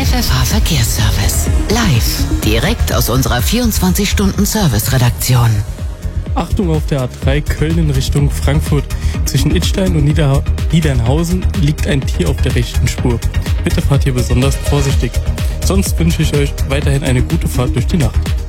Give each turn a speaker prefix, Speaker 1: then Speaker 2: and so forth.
Speaker 1: FFH Verkehrsservice. Live, direkt aus unserer 24-Stunden-Service-Redaktion.
Speaker 2: Achtung auf der A3 Köln in Richtung Frankfurt. Zwischen Idstein und Niedernhausen liegt ein Tier auf der rechten Spur. Bitte fahrt hier besonders vorsichtig. Sonst wünsche ich euch weiterhin eine gute Fahrt durch die Nacht.